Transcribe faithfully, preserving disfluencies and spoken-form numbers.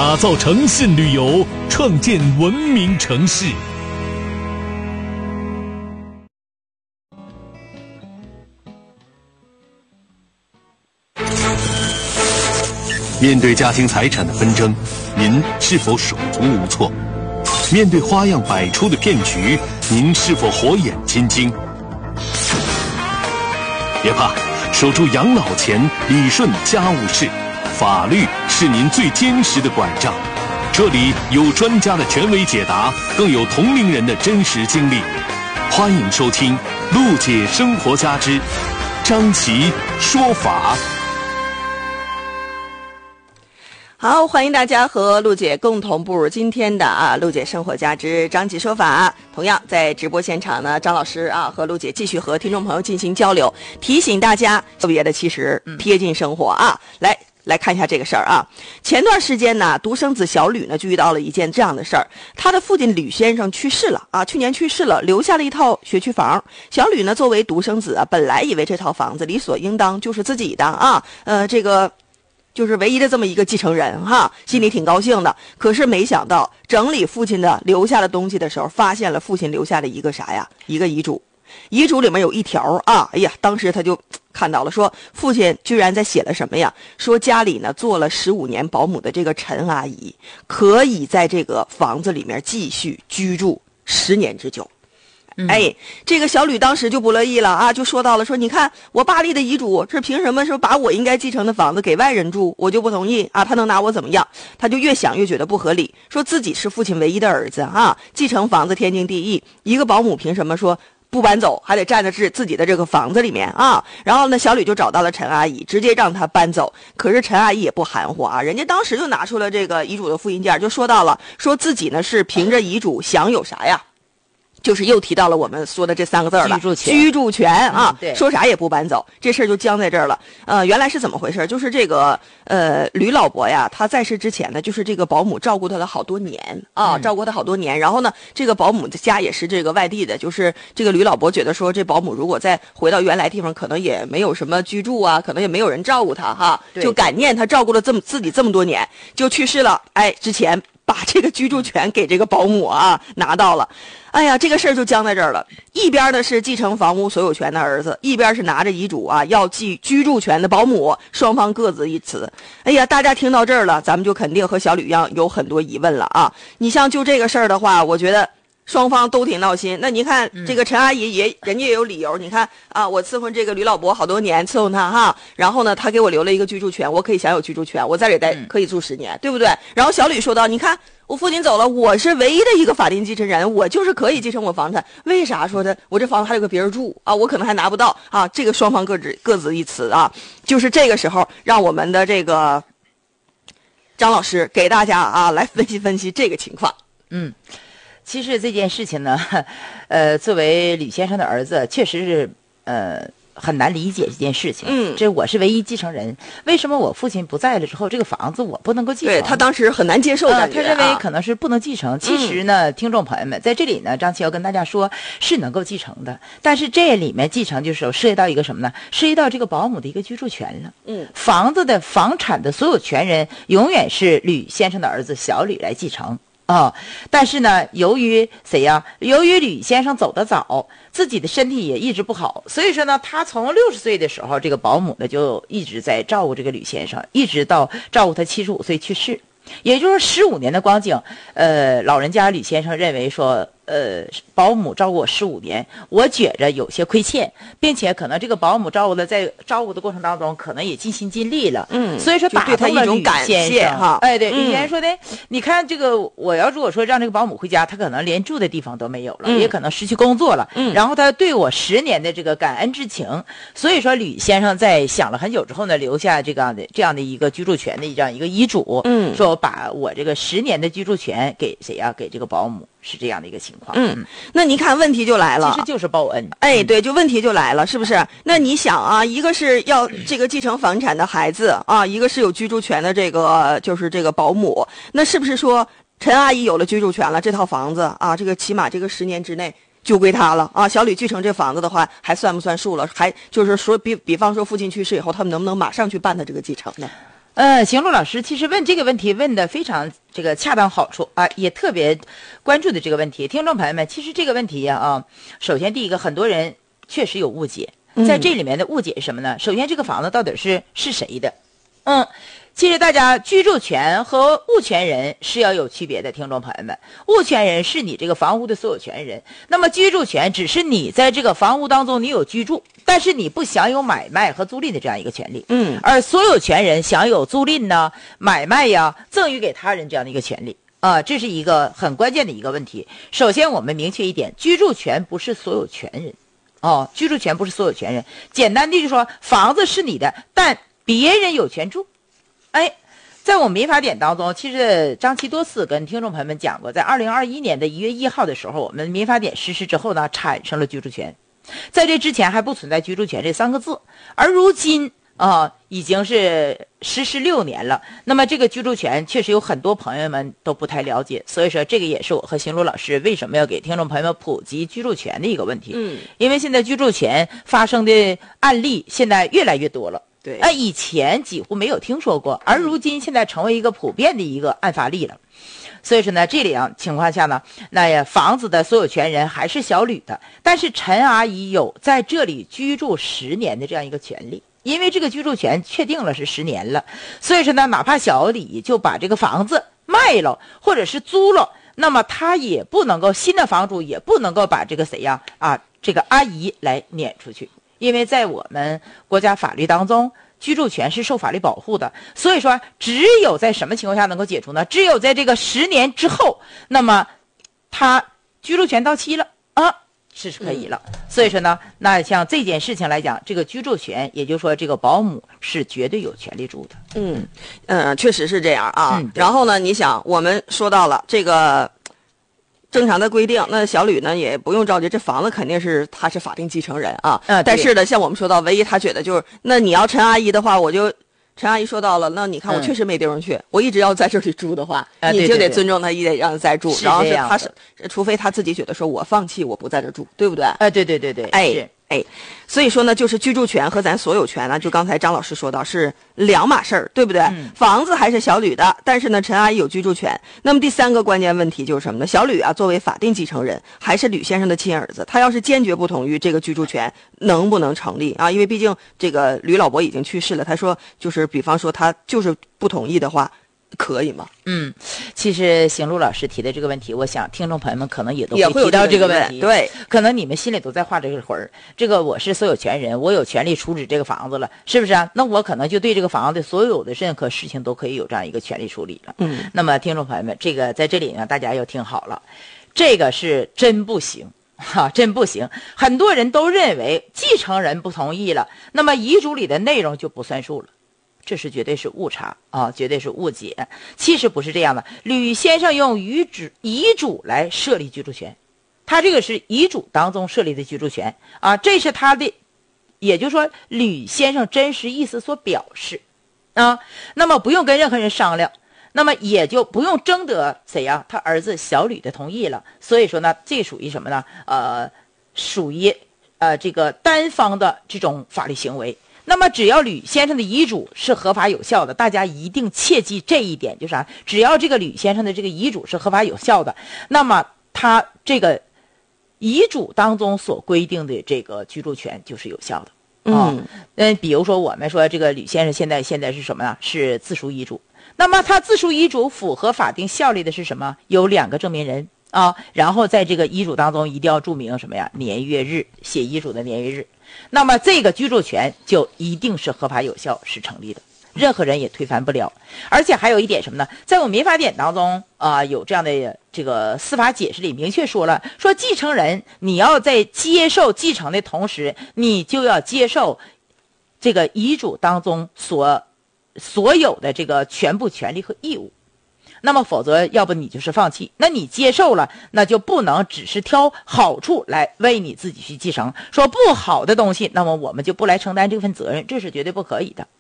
打造诚信旅游，创建文明城市。 面对家庭财产的纷争，您是否手足无措？面对花样百出的骗局，您是否火眼金睛？别怕，守住养老钱，理顺家务事，法律是您最坚实的拐杖。这里有专家的权威解答，更有同龄人的真实经历。欢迎收听《陆姐生活家之张琪说法》。 好，欢迎大家和陆姐共同步入今天的啊陆姐生活家之张琪说法。同样在直播现场呢，张老师啊和陆姐继续和听众朋友进行交流，提醒大家特别的其实贴近生活啊。来来看一下这个事儿啊。前段时间呢，独生子小吕呢就遇到了一件这样的事儿，他的父亲吕先生去世了啊，去年去世了，留下了一套学区房。小吕呢作为独生子啊，本来以为这套房子理所应当就是自己的啊，呃这个。就是唯一的这么一个继承人哈，心里挺高兴的。可是没想到整理父亲的留下的东西的时候，发现了父亲留下的一个啥呀？一个遗嘱。遗嘱里面有一条啊，哎呀，当时他就看到了，说父亲居然在写了什么呀？说家里呢做了十五年保姆的这个陈阿姨，可以在这个房子里面继续居住十年之久。哎，这个小吕当时就不乐意了啊，就说到了说，你看我爸立的遗嘱是凭什么说把我应该继承的房子给外人住，我就不同意啊，他能拿我怎么样？他就越想越觉得不合理，说自己是父亲唯一的儿子啊，继承房子天经地义，一个保姆凭什么说不搬走，还得站在自自己的这个房子里面啊？然后呢，小吕就找到了陈阿姨，直接让她搬走。可是陈阿姨也不含糊啊，人家当时就拿出了这个遗嘱的复印件，就说到了，说自己呢是凭着遗嘱享有啥呀？就是又提到了我们说的这三个字了， 居住权， 居住权啊、 嗯，对， 说啥也不搬走，这事儿就僵在这儿了。呃，原来是怎么回事？就是这个呃吕老伯呀，他在世之前呢，就是这个保姆照顾他了好多年啊， 嗯、 照顾他好多年。然后呢，这个保姆的家也是这个外地的，就是这个吕老伯觉得说，这保姆如果再回到原来地方，可能也没有什么居住啊，可能也没有人照顾他哈，就感念他照顾了这么自己这么多年，就去世了。哎，之前把这个居住权给这个保姆啊拿到了。哎呀，这个事儿就僵在这儿了。一边呢是继承房屋所有权的儿子，一边是拿着遗嘱啊要继居住权的保姆，双方各自一词。哎呀，大家听到这儿了，咱们就肯定和小吕一样有很多疑问了啊。你像就这个事儿的话，我觉得双方都挺闹心。那你看这个陈阿姨也、嗯、人家也有理由，你看啊，我伺候这个吕老伯好多年，伺候他哈，然后呢他给我留了一个居住权，我可以享有居住权，我在这里待可以住十年、嗯、对不对？然后小吕说道，你看我父亲走了，我是唯一的一个法定继承人，我就是可以继承我房产，为啥说的我这房子还有个别人住啊？我可能还拿不到啊！这个双方各自各自一词啊，就是这个时候让我们的这个张老师给大家啊来分析分析这个情况。 嗯，其实这件事情呢，呃，作为吕先生的儿子，确实是呃。很难理解这件事情。 嗯， 这我是唯一继承人，为什么我父亲不在了之后，这个房子我不能够继承？ 对，他当时很难接受感觉、 呃、他认为可能是不能继承。其实呢、嗯，听众朋友们，在这里呢，张琪要跟大家说，是能够继承的，但是这里面继承就是涉及到一个什么呢？涉及到这个保姆的一个居住权了。 嗯， 房子的房产的所有权人永远是吕先生的儿子小吕来继承。哦，但是呢，由于谁呀？由于吕先生走得早，自己的身体也一直不好，所以说呢，他从六十岁的时候，这个保姆呢就一直在照顾这个吕先生，一直到照顾他七十五岁去世，也就是十五年的光景。呃，老人家吕先生认为说，呃，保姆照顾我十五年，我觉着有些亏欠，并且可能这个保姆照顾的在照顾的过程当中，可能也尽心尽力了。 嗯， 所以说打动了吕先生哈。 哎，对，吕先生说的，嗯、你看这个，我要如果说让这个保姆回家，他可能连住的地方都没有了，嗯、也可能失去工作了。 嗯， 然后他对我十年的这个感恩之情，所以说吕先生在想了很久之后呢，留下这样的这样的一个居住权的这样一个遗嘱。 嗯， 说把我这个十年的居住权给谁呀、啊？给这个保姆。是这样的一个情况。 嗯，那你看问题就来了， 其实就是报恩。 哎，对，就问题就来了，是不是？那你想啊，一个是要这个继承房产的孩子啊，一个是有居住权的这个就是这个保姆，那是不是说陈阿姨有了居住权了，这套房子啊，这个起码这个十年之内就归他了啊？小吕继承这房子的话，还算不算数了？还就是说比比方说父亲去世以后，他们能不能马上去办他这个继承呢？ 呃，邢路老师其实问这个问题问的非常这个恰当好处啊，也特别关注的这个问题。听众朋友们，其实这个问题呀 啊, 啊，首先第一个，很多人确实有误解，在这里面的误解是什么呢？嗯、首先，这个房子到底是是谁的？嗯。其实大家居住权和物权人是要有区别的，听众朋友们，物权人是你这个房屋的所有权人，那么居住权只是你在这个房屋当中你有居住，但是你不享有买卖和租赁的这样一个权利。嗯，而所有权人享有租赁呢、买卖呀、赠与给他人这样的一个权利啊、呃，这是一个很关键的一个问题。首先我们明确一点，居住权不是所有权人哦，居住权不是所有权人，简单的就说房子是你的，但别人有权住。哎，在我们民法典当中，其实张琪多次跟听众朋友们讲过，在二零二一年的一月一号的时候，我们民法典实施之后呢，产生了居住权。在这之前还不存在居住权这三个字，而如今啊、呃，已经是实施六年了。那么这个居住权确实有很多朋友们都不太了解，所以说这个也是我和邢路老师为什么要给听众朋友们普及居住权的一个问题。嗯，因为现在居住权发生的案例现在越来越多了。对，啊，以前几乎没有听说过，而如今现在成为一个普遍的一个案发例了。所以说呢，这两情况下呢，那呀，房子的所有权人还是小吕的，但是陈阿姨有在这里居住十年的这样一个权利，因为这个居住权确定了是十年了，所以说呢，哪怕小李就把这个房子卖了或者是租了，那么他也不能够新的房主也不能够把这个谁呀啊这个阿姨来撵出去。因为在我们国家法律当中，居住权是受法律保护的，所以说只有在什么情况下能够解除呢？只有在这个十年之后，那么他居住权到期了啊，是是可以了。嗯、所以说呢，那像这件事情来讲，这个居住权，也就是说这个保姆是绝对有权利住的。 嗯嗯、呃，确实是这样啊。 嗯、 然后呢，你想，我们说到了这个。正常的规定，那小吕呢也不用着急，这房子肯定是他是法定继承人啊。 嗯， 但是呢，像我们说到，唯一他觉得就是，那你要陈阿姨的话，我就陈阿姨说到了，那你看我确实没地方去，嗯、我一直要在这里住的话， 啊、 你就得尊重他，也得让他再住。 是然后是他是，除非他自己觉得说我放弃，我不在这住，对不对？ 哎、啊，对对对对， 哎。哎，所以说呢，就是居住权和咱所有权呢，就刚才张老师说到是两码事儿，对不对？嗯、房子还是小吕的，但是呢，陈阿姨有居住权。那么第三个关键问题就是什么呢？小吕啊，作为法定继承人，还是吕先生的亲儿子，他要是坚决不同意这个居住权，能不能成立啊？因为毕竟这个吕老伯已经去世了，他说就是比方说他就是不同意的话。可以吗？ 嗯，其实邢路老师提的这个问题，我想听众朋友们可能也都会提到这个问题。 对， 可能你们心里都在画这个魂儿。这个我是所有权人，我有权利处置这个房子了，是不是啊？那我可能就对这个房子所有的任何事情都可以有这样一个权利处理了。嗯，那么听众朋友们，这个在这里呢，大家要听好了，这个是真不行。哈、啊，真不行！很多人都认为继承人不同意了，那么遗嘱里的内容就不算数了。这是绝对是误差啊，绝对是误解。其实不是这样的，吕先生用遗嘱遗嘱来设立居住权，他这个是遗嘱当中设立的居住权啊，这是他的，也就是说吕先生真实意思所表示啊。那么不用跟任何人商量，那么也就不用征得谁呀、啊，他儿子小吕的同意了。所以说呢，这属于什么呢？呃，属于呃这个单方的这种法律行为。那么只要吕先生的遗嘱是合法有效的，大家一定切记这一点，就是啥？只要这个吕先生的这个遗嘱是合法有效的，那么他这个遗嘱当中所规定的这个居住权就是有效的。嗯，嗯，比如说我们说这个吕先生现在现在是什么呢？是自书遗嘱。那么他自书遗嘱符合法定效力的是什么？有两个证明人啊，然后在这个遗嘱当中一定要注明什么呀？年月日，写遗嘱的年月日。那么这个居住权就一定是合法有效，是成立的，任何人也推翻不了。而且还有一点什么呢？在我们民法典当中啊、呃，有这样的这个司法解释里明确说了，说继承人你要在接受继承的同时，你就要接受这个遗嘱当中所所有的这个全部权利和义务。那么否则要不你就是放弃，那你接受了，那就不能只是挑好处来为你自己去继承，说不好的东西，那么我们就不来承担这份责任，这是绝对不可以的